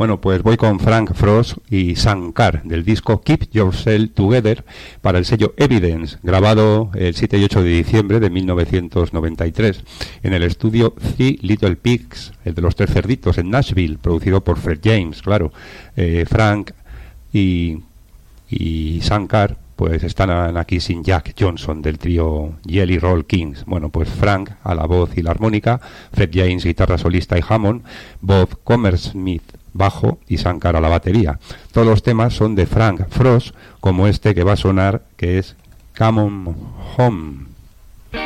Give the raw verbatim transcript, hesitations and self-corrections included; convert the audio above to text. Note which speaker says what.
Speaker 1: Bueno, pues voy con Frank Frost y Shankar del disco Keep Yourself Together para el sello Evidence, grabado el siete y ocho de diciembre de mil novecientos noventa y tres en el estudio Three Little Pigs, el de los tres cerditos, en Nashville, producido por Fred James, claro. Eh, Frank y, y Shankar pues están aquí sin Jack Johnson del trío Jelly Roll Kings. Bueno, pues Frank a la voz y la armónica, Fred James guitarra solista y Hammond, Bob Comersmith bajo y Shankar a la batería. Todos los temas son de Frank Frost, como este que va a sonar, que es Come On Home.